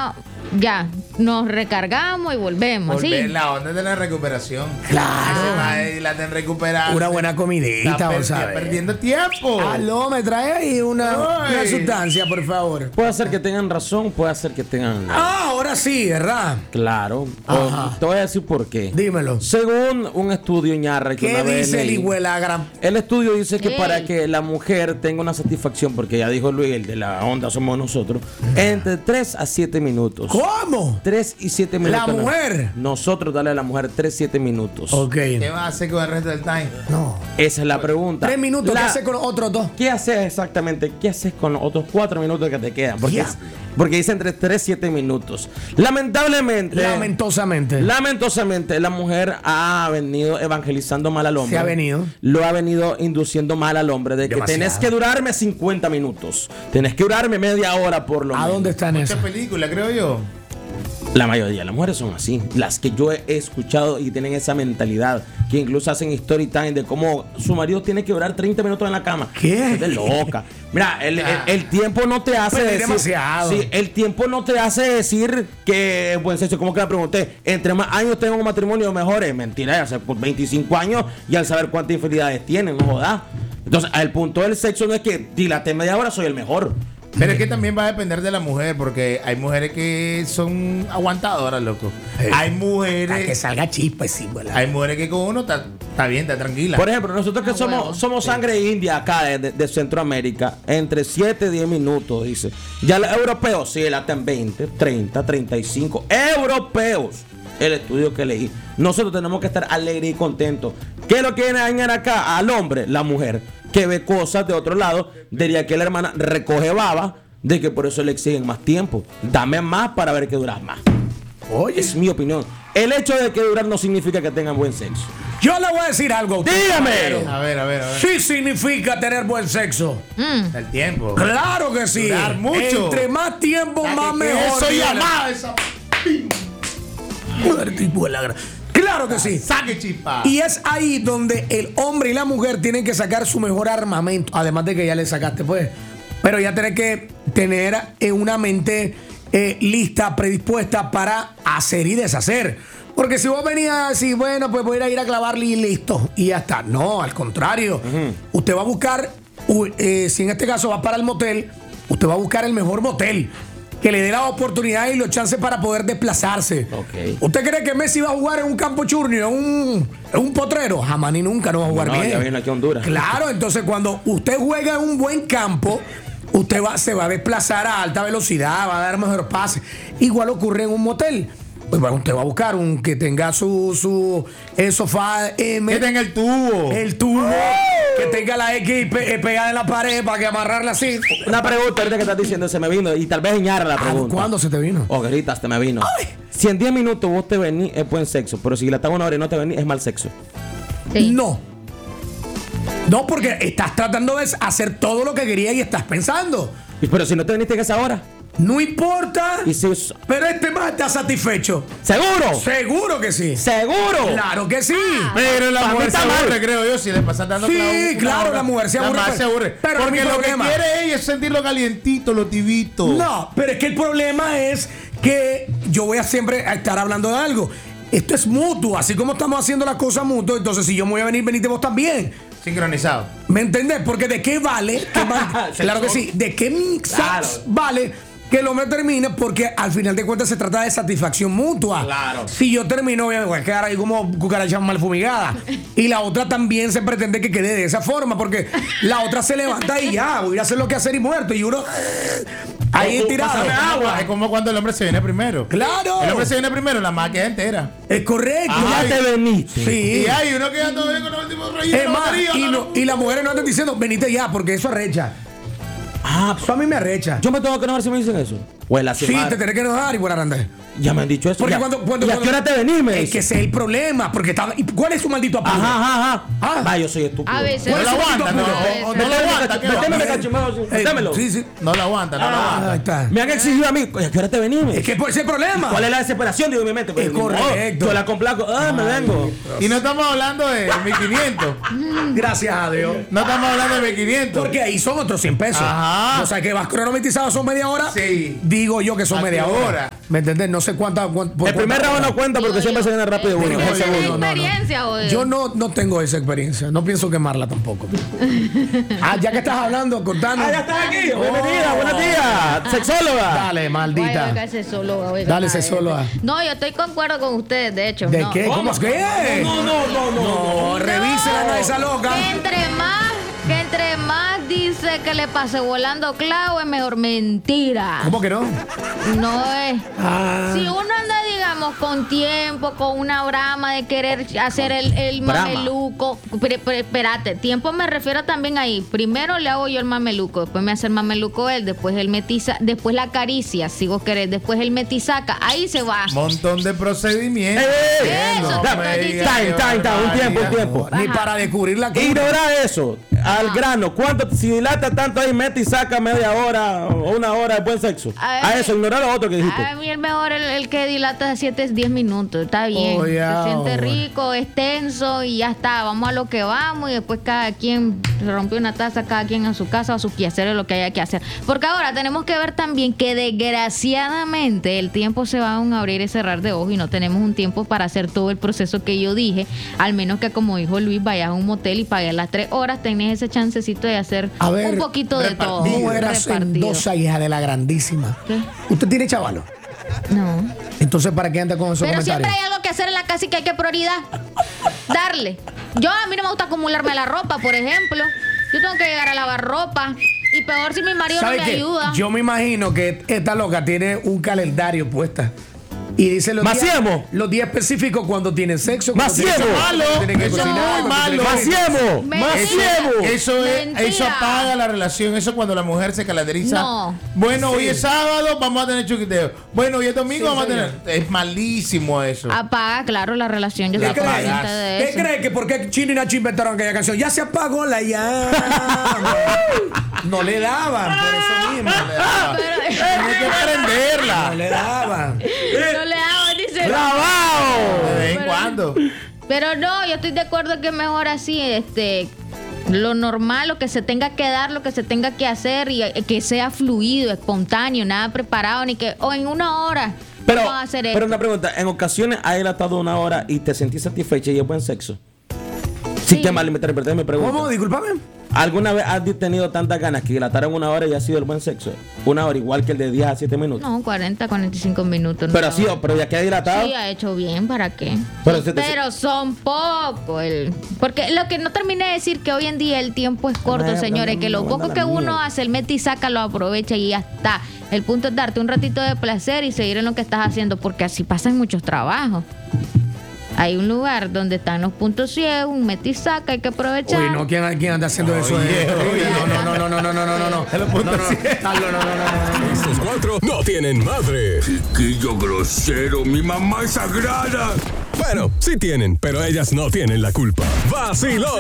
hora, ya, nos recargamos y volvemos. Volver, ¿sí? la onda de la recuperación. Claro. La de recuperar. Una buena comidita, vamos a ver. perdiendo tiempo. Aló, me trae ahí una Ay. sustancia, por favor. Puede ser que tengan razón, puede ser que tengan... Ahora sí, ¿verdad? Claro. Ajá. Te voy a decir por qué. Dímelo. Según un estudio ñarra que ¿Qué una vez dice el leí, hijuelagra? el estudio dice que Ey. para que la mujer tenga una satisfacción, porque ya dijo Luis, el de la onda somos nosotros, entre 3 a 7 minutos. ¿Cómo? 3 y 7 minutos. ¿La mujer? Nosotros darle a la mujer 3, 7 minutos. Ok. ¿Qué vas a hacer con el resto del time? No. Esa es la pregunta. 3 minutos, ¿qué hace con los otros 2? ¿Qué haces exactamente? ¿Qué haces con los otros 4 minutos que te quedan? Porque dice entre 3 y 7 minutos. Lamentablemente. Lamentosamente, la mujer ha venido evangelizando mal al hombre. Se ha venido. Lo ha venido induciendo mal al hombre. De que Demasiado. tenés que durarme 50 minutos. Tenés que durarme media hora por lo ¿A menos. dónde están Esta esas? película, creo yo. La mayoría de las mujeres son así. Las que yo he escuchado y tienen esa mentalidad, que incluso hacen story time de cómo su marido tiene que durar 30 minutos en la cama. ¿Qué? Es de loca. Mira, el tiempo no te hace Pero es decir... demasiado. Sí, el tiempo no te hace decir que buen sexo. Como que me pregunté, entre más años tengo un matrimonio, mejor es. Mentira, ya hace por 25 años y al saber cuántas infidelidades tienen, no jodas. Entonces, el punto del sexo no es que dilate media hora, soy el mejor. Pero es que también va a depender de la mujer, porque hay mujeres que son aguantadoras, loco. Sí. Hay Para que mujeres. salga chispa, sí, ¿verdad? Hay mujeres que con uno está bien, está tranquila. Por ejemplo, nosotros que huevo. somos sangre india acá de Centroamérica, entre 7 y 10 minutos, dice. Ya los europeos sí laten 20, 30, 35. Europeos. El estudio que leí. Nosotros tenemos que estar alegres y contentos. ¿Qué es lo que viene a dañar acá? Al hombre, la mujer, que ve cosas de otro lado, diría que la hermana recoge baba, de que por eso le exigen más tiempo. Dame más para ver que duras más. Oye, Es mi opinión. El hecho de que durar no significa que tengan buen sexo. yo le voy a decir algo a usted. Dígame. A ver. Sí significa tener buen sexo. El tiempo. Claro que sí. Durar mucho. Entre más tiempo, más mejor. Eso Mira. llamada esa. Joder, tipo de la gra- Claro que sí. Saque chispa. Y es ahí donde el hombre y la mujer tienen que sacar su mejor armamento. Además de que ya le sacaste, pues. Pero ya tenés que tener una mente lista, predispuesta para hacer y deshacer. Porque si vos venías a decir, bueno, pues voy a ir a clavarle y listo. Y ya está. No, al contrario. Usted va a buscar, si en este caso va para el motel, usted va a buscar el mejor motel. Que le dé la oportunidad y los chances para poder desplazarse. Ok. ¿Usted cree que Messi va a jugar en un campo churnio, en un potrero? Jamás ni nunca no va a jugar No, bien. ya viene aquí a Honduras. Claro, entonces cuando usted juega en un buen campo, usted se va a desplazar a alta velocidad, va a dar mejor pase. Igual ocurre en un motel. Pues bueno, usted va a buscar un que tenga su sofá M. Que tenga el tubo. El tubo, que tenga la X pegada en la pared para que amarrarla así. Una pregunta ahorita que estás diciendo se me vino y tal vez ñara la pregunta. ¿Cuándo se te vino? O gritas, te me vino. Si en 10 minutos vos te venís, es buen sexo. Pero si la estás una hora y no te venís, es mal sexo. Sí. No. No, porque estás tratando de hacer todo lo que querías y estás pensando. Pero si no te viniste en esa hora. No importa. Y si Pero este más está satisfecho. ¿Seguro? Seguro que sí. ¿Seguro? Claro que sí. Pero la Pa' mí mujer se está mal. aburre, creo yo, si le pasas dando Sí, clavo una claro, hora. la mujer se aburre, La mujer pero- se aburre. pero Porque mi lo problema- que quiere ella es sentirlo calientito, lo tibito. No, pero es que el problema es que yo voy a siempre a estar hablando de algo. Esto es mutuo, así como estamos haciendo las cosas mutuo. Entonces, si yo me voy a venir, venite vos también. Sincronizado. ¿Me entendés? Porque ¿de qué vale? Claro que sí. ¿De qué Claro. vale que el hombre termine? Porque al final de cuentas se trata de satisfacción mutua. Claro. Si yo termino, voy a quedar ahí como cucaracha mal fumigada. Y la otra también se pretende que quede de esa forma. Porque la otra se levanta y ya, voy a hacer lo que hacer y muerto. Y uno ahí tirado. Pásame agua. Es como cuando el hombre se viene primero. Claro. El hombre se viene primero, la más queda entera. Es correcto. Ya te veniste. Sí. Y hay uno queda todavía con el último relleno. Es más, batería, y las mujeres no andan diciendo, venite ya, porque eso arrecha. Ah, Eso a mí me arrecha. yo me tengo que enojar si me dicen eso. O en la Sí, semana. te tenés que enojar y buena randa. Ya me han dicho eso. Porque ya. cuando ¿Y a qué hora te venís? Me Es dicen. que ese es el problema. Porque está. ¿Y cuál es su maldito apuro? Ajá. Ah. Va, yo soy estúpido. A veces. No ¿Cuál lo es su aguanta, maldito no, apuro? no lo aguanta. ¿qué va? Méteme cachimeo, métemelo. Sí, sí. No lo aguanta, no lo aguanta. Ahí está. Me han exigido a mí. ¿A qué hora te venís? Es que por ese problema. ¿Cuál es la desesperación? Digo, mi mente. Es correcto. Yo la complaco. Me vengo. Y no estamos hablando de 1500. Gracias a Dios. No estamos hablando de 1500. Porque ahí son otros 100 pesos. Ajá. O sea que vas cronometrizado, son media hora. Sí. digo yo que son ¿A media qué hora. hora? ¿Me entendés? No sé cuánta. El primer round no cuenta porque siempre se viene rápido uno. ¿Tienes Es el segundo. experiencia, güey? Yo no tengo esa experiencia. No pienso quemarla tampoco. Ya que estás hablando, cortando. Ah, ya estás aquí. Bienvenida, buenos días. Sexóloga. Dale, maldita. Oiga, sexóloga, oiga, Dale, madre. sexóloga. No, yo estoy concuerdo con ustedes, de hecho. ¿De no. qué? ¿Cómo es que? No, revísela a esa loca. Que entre más dice que le pase volando clavo, es mejor mentira. ¿Cómo que no? No es. Ah. Si uno anda, digamos, con tiempo, con una brama de querer hacer el Brama. mameluco. Espérate, tiempo me refiero también ahí. Primero le hago yo el mameluco, después me hace el mameluco él, después el metiza, después la caricia, sigo querer, después el metisaca, ahí se va. Montón de procedimientos. Eso te estoy diciendo. Un tiempo. Ni para descubrir la cura. Ignora eso. Al grano. ¿Cuánto? Si dilata tanto ahí, mete y saca media hora o una hora de buen sexo. A Eso, ignora lo otro que dijiste. A mí el mejor, el que dilata de 7 es 10 minutos, está bien. Oh, Se ya, siente bueno. rico, extenso y ya está. Vamos a lo que vamos y después cada quien se rompió una taza, cada quien a su casa o a sus quehaceres, lo que haya que hacer. Porque ahora tenemos que ver también que desgraciadamente el tiempo se va a un abrir y cerrar de ojos y no tenemos un tiempo para hacer todo el proceso que yo dije. Al menos que, como dijo Luis, vayas a un motel y pagues las 3 horas, tenés ese chancecito de hacer A ver, un poquito de todo. Mujeres repartido. sendosa, hija de la grandísima. ¿Qué? ¿Usted tiene chavalo? No. Entonces, ¿para qué anda con esos Pero comentarios? siempre hay algo que hacer en la casa y que hay que prioridad. Darle. A mí no me gusta acumularme la ropa, por ejemplo. Yo tengo que llegar a lavar ropa. Y peor si mi marido no ¿Sabe me qué? ayuda. Yo me imagino que esta loca tiene un calendario puesta. Y dice Maciemo. los días específicos cuando tienen sexo. cuando Maciemo. tienen sexo, Malo. cuando tienen que Eso es cocinar, muy cuando malo. tienen que- Maciemo. Mentira. Eso Mentira. apaga la relación. Eso cuando la mujer se calendariza. No. Bueno, hoy es sábado, vamos a tener chuquiteo. Bueno, hoy es domingo, Sí, vamos a señor. tener. Es malísimo eso. Apaga, claro, la relación. Yo ¿Qué soy consciente apagas. de ¿Qué eso. cree que por qué Chino y Nacho inventaron aquella canción? Ya se apagó la llama. No le daban, por eso mismo. Tienes que prenderla. No le daban. No le hago, dice. ¡Grabado! De vez en Pero- cuando. Pero no, yo estoy de acuerdo que es mejor así, lo normal, lo que se tenga que dar, lo que se tenga que hacer y que sea fluido, espontáneo, nada preparado, ni que, o en una hora Pero, vamos a hacer esto. pero una pregunta, en ocasiones has dilatado una hora y te sentís satisfecha y es buen sexo. Sí, Sí. que malinterpreté mi pregunta. ¿Cómo? Discúlpame. ¿Alguna vez has tenido tantas ganas que dilataron una hora y ha sido el buen sexo? Una hora igual que el de 10 a 7 minutos. No, 40, 45 minutos. Pero no. sí, pero ya que ha dilatado. Sí, ha hecho bien, ¿para qué? Pero Pero, se te- son pocos. Porque lo que no terminé de decir que hoy en día el tiempo es corto, Manda, señores, que lo manda poco la que uno mía. hace, el mete y saca, lo aprovecha y ya está. El punto es darte un ratito de placer y seguir en lo que estás haciendo, porque así pasan muchos trabajos. Hay un lugar donde están los puntos ciegos, un mete y saca, hay que aprovechar. Uy, no, ¿quién anda haciendo eso? Oye, No. Estos cuatro no tienen madre. Chiquillo grosero, mi mamá es sagrada. Bueno, sí tienen, pero ellas no tienen la culpa. Vacilón